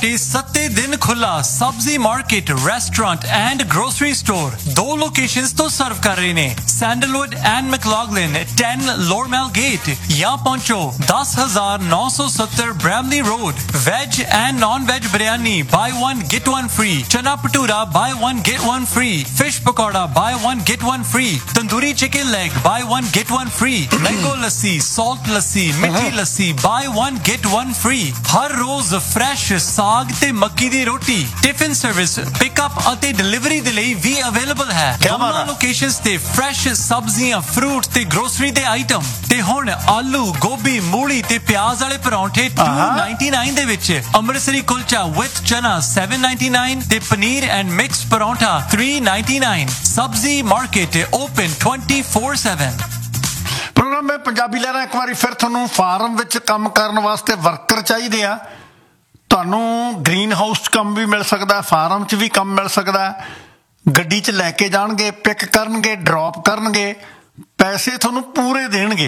घंटे 7 दिन खुला सब्जी market restaurant and grocery store 2 locations तो सर्व कर रहे ने सैंडलवुड एंड मैकलॉगलिन 10 लोरमेल गेट या पहुंचो 10,970 Bramalea road veg and non veg biryani bye 1 gate 1 free चना bhatura bye 1 gate 1 free fish pakora bye 1 gate 1 free tandoori chicken leg bye 1 gate 1 free mango लस्सी salt लस्सी मिठी लस्सी bye 1 gate 1 free हर रोज fresh साग ते मक्की दी रोटी tiffin service pickup ਅਤੇ delivery ਦੇ ਲਈ ਵੀ available ਹੈ ਦੋਨਾਂ ਲੋਕੇਸ਼ਨਸ ਤੇ ਫਰੈਸ਼ ਸਬਜ਼ੀਆਂ ਫਰੂਟ ਤੇ ਗਰੋਸਰੀ ਦੇ ਆਈਟਮ ਤੇ ਹੁਣ ਆਲੂ ਗੋਭੀ ਮੂਲੀ ਤੇ ਪਿਆਜ਼ ਵਾਲੇ ਪਰੌਂਠੇ 299 ਦੇ ਵਿੱਚ ਅੰਮ੍ਰਿਤਸਰੀ ਕੁਲਚਾ ਵਿਦ ਚਨਾ 799 ਤੇ ਪਨੀਰ ਐਂਡ ਮਿਕਸ ਪਰੌਂਠਾ 399 ਸਬਜ਼ੀ ਮਾਰਕੀਟ ਓਪਨ 24/7 ਪ੍ਰੋਗਰਾਮ ਮੈਂ ਪੰਜਾਬੀ ਲਹਿਰਾਂ ਇੱਕ ਵਾਰੀ ਫਿਰ ਤੁਹਾਨੂੰ ਫਾਰਮ ਵਿੱਚ ਕੰਮ ਕਰਨ ਵਾਸਤੇ ਵਰਕਰ ਚਾਹੀਦੇ ਆ ਤੁਹਾਨੂੰ ਗ੍ਰੀਨ ਹਾਊਸ 'ਚ ਕੰਮ ਵੀ ਮਿਲ ਸਕਦਾ ਫਾਰਮ 'ਚ ਵੀ ਕੰਮ ਮਿਲ ਸਕਦਾ ਗੱਡੀ 'ਚ ਲੈ ਕੇ ਜਾਣਗੇ ਪਿਕ ਕਰਨਗੇ ਡ੍ਰੌਪ ਕਰਨਗੇ ਪੈਸੇ ਤੁਹਾਨੂੰ ਪੂਰੇ ਦੇਣਗੇ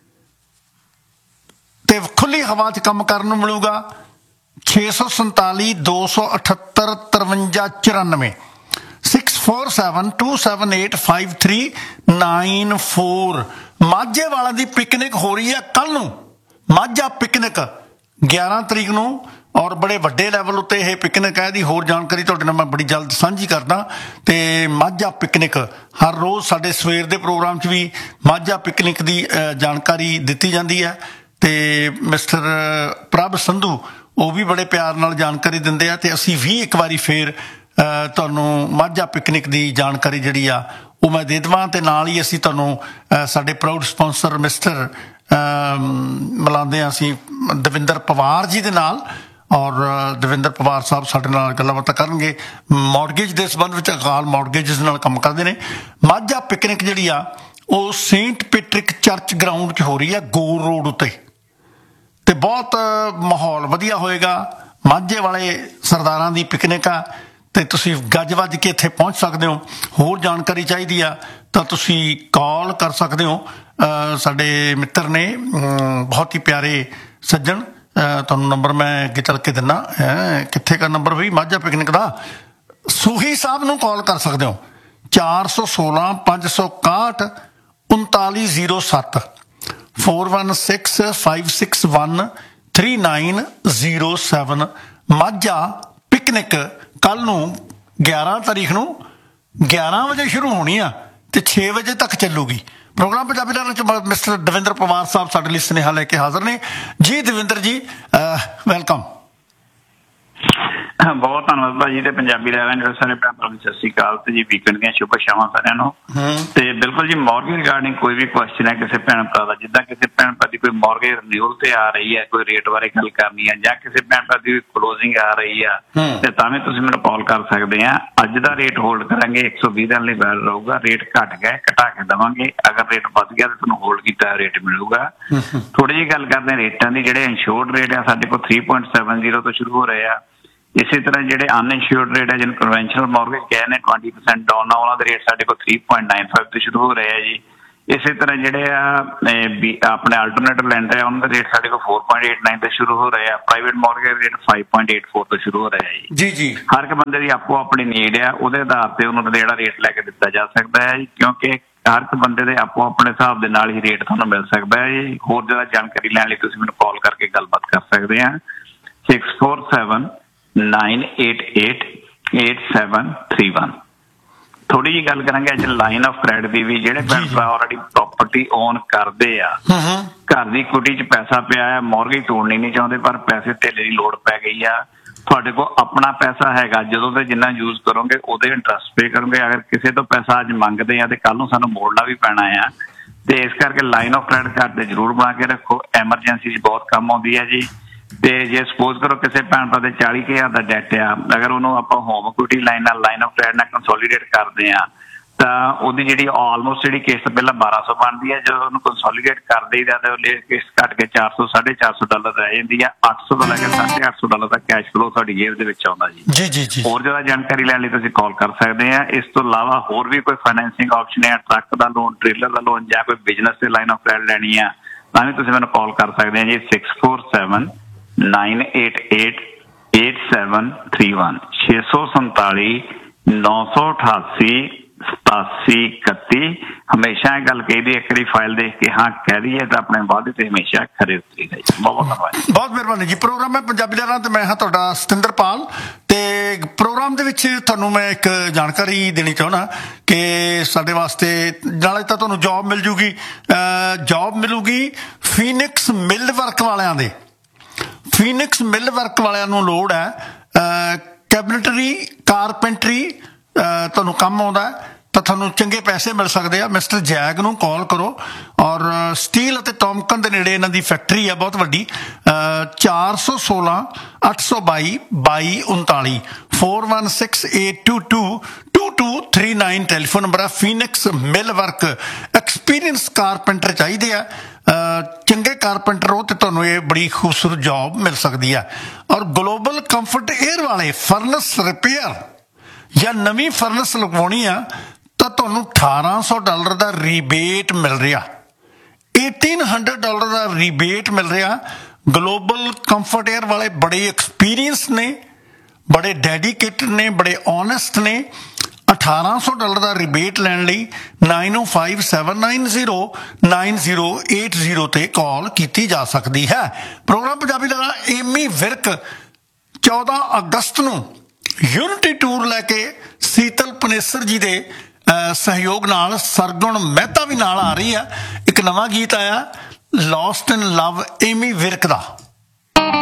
ਤੇ ਖੁੱਲੀ ਹਵਾ 'ਚ ਕੰਮ ਕਰਨ ਨੂੰ ਮਿਲੂਗਾ 647 278 5394 6472785394 ਮਾਝੇ ਵਾਲਾ ਦੀ ਪਿਕਨਿਕ ਹੋ ਰਹੀ ਹੈ ਕੱਲ ਨੂੰ ਮਾਝਾ ਪਿਕਨਿਕ 11 ਤਰੀਕ ਨੂੰ ਔਰ ਬੜੇ ਵੱਡੇ ਲੈਵਲ ਉੱਤੇ ਇਹ ਪਿਕਨਿਕ ਹੈ ਇਹਦੀ ਹੋਰ ਜਾਣਕਾਰੀ ਤੁਹਾਡੇ ਨਾਲ ਮੈਂ ਬੜੀ ਜਲਦ ਸਾਂਝੀ ਕਰਦਾ ਤੇ ਮਾਝਾ ਪਿਕਨਿਕ ਹਰ ਰੋਜ਼ ਸਾਡੇ ਸਵੇਰ ਦੇ ਪ੍ਰੋਗਰਾਮ 'ਚ ਵੀ ਮਾਝਾ ਪਿਕਨਿਕ ਦੀ ਜਾਣਕਾਰੀ ਦਿੱਤੀ ਜਾਂਦੀ ਹੈ ਤੇ ਮਿਸਟਰ ਪ੍ਰਭ ਸੰਧੂ ਉਹ ਵੀ ਬੜੇ ਪਿਆਰ ਨਾਲ ਜਾਣਕਾਰੀ ਦਿੰਦੇ ਆ ਤੇ ਅਸੀਂ ਵੀ ਇੱਕ ਵਾਰੀ ਫੇਰ ਤੁਹਾਨੂੰ ਮਾਝਾ ਪਿਕਨਿਕ ਦੀ ਜਾਣਕਾਰੀ ਜਿਹੜੀ ਆ ਉਹ ਮੈਂ ਦੇ ਦੇਵਾਂ ਤੇ ਨਾਲ ਹੀ ਅਸੀਂ ਤੁਹਾਨੂੰ ਸਾਡੇ ਪ੍ਰਾਊਡ ਸਪਾਂਸਰ ਮਿਸਟਰ ਮਿਲਾਉਂਦੇ ਹਾਂ ਅਸੀਂ ਦਵਿੰਦਰ ਪਵਾਰ ਜੀ ਦੇ ਨਾਲ ਔਰ ਦਵਿੰਦਰ ਪਵਾਰ ਸਾਹਿਬ ਸਾਡੇ ਨਾਲ ਗੱਲਾਂ ਬਾਤਾਂ ਕਰਨਗੇ ਮੌਰਗੇਜ ਦੇ ਸੰਬੰਧ ਵਿੱਚ ਅਕਾਲ ਮੌਰਗੇਜਸ ਨਾਲ ਕੰਮ ਕਰਦੇ ਨੇ ਮਾਝਾ ਪਿਕਨਿਕ ਜਿਹੜੀ ਆ ਉਹ ਸੇਂਟ ਪੈਟਰਿਕ ਚਰਚ ਗਰਾਊਂਡ 'ਚ ਹੋ ਰਹੀ ਆ ਗੋਰ ਰੋਡ ਉੱਤੇ ਤੇ ਬਹੁਤ ਮਾਹੌਲ ਵਧੀਆ ਹੋਏਗਾ ਮਾਝੇ ਵਾਲੇ ਸਰਦਾਰਾਂ ਦੀ ਪਿਕਨਿਕ ਆ ਤੇ ਤੁਸੀਂ ਗੱਜ ਵੱਜ ਕੇ ਇੱਥੇ ਪਹੁੰਚ ਸਕਦੇ ਹੋ ਹੋਰ ਜਾਣਕਾਰੀ ਚਾਹੀਦੀ ਆ ਤਾਂ ਤੁਸੀਂ ਕਾਲ ਕਰ ਸਕਦੇ ਹੋ ਸਾਡੇ ਮਿੱਤਰ ਨੇ ਬਹੁਤ ਹੀ ਪਿਆਰੇ ਸੱਜਣ ਤੁਹਾਨੂੰ ਨੰਬਰ ਮੈਂ ਅੱਗੇ ਚੱਲ ਕੇ ਦਿੰਦਾ ਕਿੱਥੇ ਕਾ ਨੰਬਰ ਵੀ ਮਾਝਾ ਪਿਕਨਿਕ ਦਾ ਸੂਹੀ ਸਾਹਿਬ ਨੂੰ ਕਾਲ ਕਰ ਸਕਦੇ ਹੋ 416 561 3907 416 561 3907 ਮਾਝਾ ਪਿਕਨਿਕ ਕੱਲ ਨੂੰ 11 ਤਾਰੀਖ ਨੂੰ 11 ਵਜੇ ਸ਼ੁਰੂ ਹੋਣੀ ਆ ਤੇ 6 ਵਜੇ ਤੱਕ ਚੱਲੂਗੀ ਪ੍ਰੋਗਰਾਮ ਪੰਜਾਬੀ ਲਹਿਰਾਂ 'ਚ ਮਿਸਟਰ ਦਵਿੰਦਰ ਪਵਾਰ ਸਾਹਿਬ ਸਾਡੇ ਲਈ ਸੁਨੇਹਾ ਲੈ ਕੇ ਹਾਜ਼ਰ ਨੇ ਜੀ ਦਵਿੰਦਰ ਜੀ ਵੈਲਕਮ ਬਹੁਤ ਧੰਨਵਾਦ ਭਾਜੀ ਤੇ ਪੰਜਾਬੀ ਲਹਿਰਾਂ ਜਿਹੜੇ ਸਾਰੇ ਭੈਣ ਭਰਾ ਸਤਿ ਸ਼੍ਰੀ ਅਕਾਲ ਤੇ ਜੀ ਵੀਕਐਂਡ ਦੀਆਂ ਸ਼ੁਭ ਸ਼ਾਮਾਂ ਸਾਰਿਆਂ ਨੂੰ ਤੇ ਬਿਲਕੁਲ ਜੀ ਮੌਰਗੇਜ ਰਿਗਾਰਡਿੰਗ ਕੋਈ ਵੀ ਕੁਐਸਚਨ ਹੈ ਕਿਸੇ ਭੈਣ ਭਰਾ ਦਾ ਜਿੱਦਾਂ ਕਿਸੇ ਭੈਣ ਭਰਾ ਦੀ ਕੋਈ ਮੌਰਗੇਜ ਰਿਨਿਊਅਲ ਤੇ ਆ ਰਹੀ ਹੈ ਕੋਈ ਰੇਟ ਬਾਰੇ ਗੱਲ ਕਰਨੀ ਹੈ ਜਾਂ ਕਿਸੇ ਭੈਣ ਭਰਾ ਦੀ ਕਲੋਜ਼ਿੰਗ ਆ ਰਹੀ ਆ ਤੇ ਤਾਂ ਵੀ ਤੁਸੀਂ ਮੈਨੂੰ ਕਾਲ ਕਰ ਸਕਦੇ ਆ ਅੱਜ ਦਾ ਰੇਟ ਹੋਲਡ ਕਰਾਂਗੇ 120 ਦਿਨ ਲਈ ਵੈਲਿਡ ਰਹੂਗਾ ਰੇਟ ਘਟ ਗਿਆ ਘਟਾ ਕੇ ਦੇਵਾਂਗੇ ਅਗਰ ਰੇਟ ਵੱਧ ਗਿਆ ਤਾਂ ਤੁਹਾਨੂੰ ਹੋਲਡ ਕੀਤਾ ਰੇਟ ਮਿਲੂਗਾ ਥੋੜੀ ਜਿਹੀ ਗੱਲ ਕਰਦੇ ਰੇਟਾਂ ਦੀ ਜਿਹੜੇ ਇੰਸ਼ੋਰਡ ਰੇਟ ਆ ਸਾਡੇ ਕੋਲ 3.70 ਤੋਂ ਸ਼ੁਰੂ ਹੋ ਰਹੇ ਆ ਇਸੇ ਤਰ੍ਹਾਂ ਜਿਹੜੇ ਅਨਇੰਸ਼ੋਰਡ ਰੇਟ ਹੈ ਜਿਹਨੂੰ ਕਨਵੈਨਸ਼ਨਲ ਮੌਰਗੇਜ ਕਹੇ ਨੇ 20% ਡਾਊਨ ਆ ਉਹਨਾਂ ਦੇ ਰੇਟ ਸਾਡੇ ਕੋਲ 3.95 ਤੋਂ ਸ਼ੁਰੂ ਹੋ ਰਹੇ ਆ ਜੀ ਇਸੇ ਤਰ੍ਹਾਂ ਜਿਹੜੇ ਆ ਆਪਣੇ ਆਲਟਰਨੇਟਿਵ ਲੈਂਡਰ ਆ ਉਹਨਾਂ ਦੇ ਰੇਟ ਸਾਡੇ ਕੋਲ 4.89 ਤੋਂ ਸ਼ੁਰੂ ਹੋ ਰਹੇ ਆ ਪ੍ਰਾਈਵੇਟ ਮੌਰਗੇਜ ਰੇਟ 5.84 ਤੋਂ ਸ਼ੁਰੂ ਹੋ ਰਿਹਾ ਜੀ ਜੀ ਹਰ ਇੱਕ ਬੰਦੇ ਦੀ ਆਪੋ ਆਪਣੀ ਨੀਡ ਆ ਉਹਦੇ ਆਧਾਰ ਤੇ ਉਹਨਾਂ ਦਾ ਜਿਹੜਾ ਰੇਟ ਲੈ ਕੇ ਦਿੱਤਾ ਜਾ ਸਕਦਾ ਹੈ ਜੀ ਕਿਉਂਕਿ ਹਰ ਇੱਕ ਬੰਦੇ ਦੇ ਆਪੋ ਆਪਣੇ ਹਿਸਾਬ ਦੇ ਨਾਲ ਹੀ ਰੇਟ ਤੁਹਾਨੂੰ ਮਿਲ ਸਕਦਾ ਹੈ ਜੀ ਹੋਰ ਜ਼ਿਆਦਾ ਜਾਣਕਾਰੀ ਲੈਣ ਲਈ ਤੁਸੀਂ ਮੈਨੂੰ ਕਾਲ ਕਰਕੇ ਗੱਲਬਾਤ ਕਰ ਸਕਦੇ ਆ 647 9888731 ਥੋੜੀ ਜਿਹੀ ਗੱਲ ਕਰਾਂਗੇ ਅੱਜ ਲਾਈਨ ਆਫ ਕ੍ਰੈਡਿਟ ਦੀ ਵੀ ਜਿਹੜੇ ਭੈਣ ਭਰਾ ਆਲਰੇਡੀ ਪ੍ਰਾਪਰਟੀ ਓਨ ਕਰਦੇ ਆ ਘਰ ਦੀ ਕੁਟੀ 'ਚ ਪੈਸਾ ਪਿਆ ਆ ਮੌਰਗੇਜ ਤੋੜਨੀ ਨਹੀਂ ਚਾਹੁੰਦੇ ਪਰ ਪੈਸੇ ਧੇਲੇ ਦੀ ਲੋੜ ਪੈ ਗਈ ਆ ਤੁਹਾਡੇ ਕੋਲ ਆਪਣਾ ਪੈਸਾ ਹੈਗਾ ਜਦੋਂ ਤੇ ਜਿੰਨਾ ਯੂਜ਼ ਕਰੋਗੇ ਉਹਦੇ ਇੰਟਰਸਟ ਪੇ ਕਰੋਗੇ ਅਗਰ ਕਿਸੇ ਤੋਂ ਪੈਸਾ ਅੱਜ ਮੰਗਦੇ ਆ ਤੇ ਕੱਲ ਨੂੰ ਸਾਨੂੰ ਮੋੜਨਾ ਵੀ ਪੈਣਾ ਆ ਤੇ ਇਸ ਕਰਕੇ ਲਾਈਨ ਆਫ ਕ੍ਰੈਡਿਟ ਕਾਰਡ ਤੇ ਜ਼ਰੂਰ ਬਣਾ ਕੇ ਰੱਖੋ ਐਮਰਜੈਂਸੀ 'ਚ ਬਹੁਤ ਕੰਮ ਆਉਂਦੀ ਹੈ ਜੀ ਤੇ ਜੇ ਸਪੋਜ਼ ਕਰੋ ਕਿਸੇ ਭੈਣ ਭਰਾ ਦੇ 40,000 ਦਾ ਡੈਟ ਆ ਅਗਰ ਉਹਨੂੰ ਆਪਾਂ home equity line of credit ਨਾਲ ਕੰਸੋਲੀਡੇਟ ਕਰਦੇ ਆ ਤਾਂ ਉਹਦੀ ਜਿਹੜੀ ਆਲਮੋਸਟ ਜਿਹੜੀ ਕਿਸ਼ਤ ਪਹਿਲਾਂ 1200 ਬਣਦੀ ਹੈ ਜਦੋਂ ਉਹਨੂੰ ਕੰਸੋਲੀਡੇਟ ਕਰ ਦੇਈਦਾ ਤਾਂ ਉਹ ਕਿਸ਼ਤ ਘੱਟ ਕੇ 400 $450 ਰਹਿ ਜਾਂਦੀ ਆ 800 ਤੋਂ ਲੈ ਕੇ $850 ਤੱਕ ਕੈਸ਼ ਫਲੋ ਤੁਹਾਡੀ ਜੇਬ ਦੇ ਵਿੱਚ ਆਉਂਦਾ ਜੀ ਹੋਰ ਜ਼ਿਆਦਾ ਜਾਣਕਾਰੀ ਲੈਣ ਲਈ ਤੁਸੀਂ ਕਾਲ ਕਰ ਸਕਦੇ ਆ ਇਸ ਤੋਂ ਇਲਾਵਾ ਹੋਰ ਵੀ ਕੋਈ ਫਾਈਨੈਂਸਿੰਗ ਆਪਸ਼ਨ ਹੈ ਟਰੱਕ ਦਾ ਲੋਨ ਟ੍ਰੇਲਰ ਦਾ ਲੋਨ ਜਾਂ ਕੋਈ ਬਿਜ਼ਨਸ ਤੇ ਲਾਈਨ ਆਫ ਕ੍ਰੈਡਿਟ ਲੈਣੀ ਆ ਤਾਂ ਵੀ ਤੁਸੀਂ ਮੈਨੂੰ ਕਾਲ ਕਰ ਸਕਦੇ ਆ ਜੀ 647 988 8731 647 988 8731। ਹਮੇਸ਼ਾ ਇਹ ਗੱਲ ਕਹੀਦੀ ਇੱਕ ਵਾਰੀ ਫਾਈਲ ਦੇਖ ਕੇ ਹਾਂ ਕਹਿ ਦਈਏ ਤਾਂ ਆਪਣੇ ਵਾਅਦੇ ਤੇ ਹਮੇਸ਼ਾ ਖਰੇ ਉਤਰੀਦਾ ਜੀ। ਬਹੁਤ ਧੰਨਵਾਦ। ਬਹੁਤ ਮਿਹਰਬਾਨੀ ਜੀ। ਪ੍ਰੋਗਰਾਮ ਹੈ ਪੰਜਾਬੀ ਲਹਿਰਾਂ ਤੇ ਮੈਂ ਹਾਂ ਤੁਹਾਡਾ ਸਤਿੰਦਰਪਾਲ। ਤੇ ਪ੍ਰੋਗਰਾਮ ਦੇ ਵਿੱਚ ਤੁਹਾਨੂੰ ਮੈਂ ਇੱਕ ਜਾਣਕਾਰੀ ਦੇਣੀ ਚਾਹੁੰਦਾ ਕਿ ਸਾਡੇ ਵਾਸਤੇ ਨਾਲੇ ਤਾਂ ਤੁਹਾਨੂੰ ਜੌਬ ਮਿਲ ਜੂਗੀ, ਜੌਬ ਮਿਲੂਗੀ ਫੀਨਿਕਸ ਮਿਲ ਵਰਕ ਵਾਲਿਆਂ ਦੇ। ਫੀਨਿਕਸ ਮਿਲ ਵਰਕ ਵਾਲਿਆਂ ਨੂੰ ਲੋੜ ਹੈ ਕੈਬਨਟਰੀ ਕਾਰਪੈਂਟਰੀ ਤੁਹਾਨੂੰ ਕੰਮ ਆਉਂਦਾ ਤਾਂ ਤੁਹਾਨੂੰ ਚੰਗੇ ਪੈਸੇ ਮਿਲ ਸਕਦੇ ਆ। ਮਿਸਟਰ ਜੈਗ ਨੂੰ ਕਾਲ ਕਰੋ ਔਰ ਸਟੀਲ ਅਤੇ ਟੌਮਕਨ ਦੇ ਨੇੜੇ ਇਹਨਾਂ ਦੀ ਫੈਕਟਰੀ ਆ ਬਹੁਤ ਵੱਡੀ। 416 822 2239 4168222239 ਟੈਲੀਫੋਨ ਨੰਬਰ ਆ। ਫੀਨਿਕਸ ਮਿਲ ਵਰਕ ਐਕਸਪੀਰੀਅੰਸ ਕਾਰਪੈਂਟਰ ਚਾਹੀਦੇ ਆ, ਚੰਗੇ ਕਾਰਪੈਂਟਰ ਹੋ ਤੇ ਤੁਹਾਨੂੰ ਇਹ ਬੜੀ ਖੂਬਸੂਰਤ ਜੌਬ ਮਿਲ ਸਕਦੀ ਆ। ਔਰ ਗਲੋਬਲ ਕੰਫਰਟ 에ਅਰ ਵਾਲੇ ਫਰਨਸ ਰਿਪੇਅਰ ਜਾਂ ਨਵੀਂ ਫਰਨਸ ਲਗਵਾਉਣੀ ਆ ਤਾਂ ਤੁਹਾਨੂੰ $1800 ਦਾ ਰੀਬੇਟ ਮਿਲ ਰਿਹਾ, $1800 ਦਾ ਰੀਬੇਟ ਮਿਲ ਰਿਹਾ। ਗਲੋਬਲ ਕੰਫਰਟ 에ਅਰ ਵਾਲੇ ਬੜੇ ਐਕਸਪੀਰੀਅੰਸ ਨੇ, ਬੜੇ ਡੈਡੀਕੇਟਡ ਨੇ, ਬੜੇ ਓਨੈਸਟ ਨੇ। $1800 ਦਾ ਰਿਬੇਟ ਲੈਣ ਲਈ 9057909080 ਤੇ ਕਾਲ ਕੀਤੀ ਜਾ ਸਕਦੀ ਹੈ। ਪ੍ਰੋਗਰਾਮ ਪੰਜਾਬੀ ਲਹਿਰਾਂ ਏਮੀ ਵਿਰਕ 14 ਅਗਸਤ ਨੂੰ ਯੂਨਿਟੀ ਟੂਰ ਲੈ ਕੇ ਸੀਤਲ ਪਨੇਸਰ ਜੀ ਦੇ ਸਹਿਯੋਗ ਨਾਲ ਸਰਗੁਣ ਮਹਿਤਾ ਵੀ ਨਾਲ ਆ ਰਹੀ ਆ। ਇੱਕ ਨਵਾਂ ਗੀਤ ਆਇਆ ਲੌਸਟ ਇਨ ਲਵ ਏਮੀ ਵਿਰਕ ਦਾ।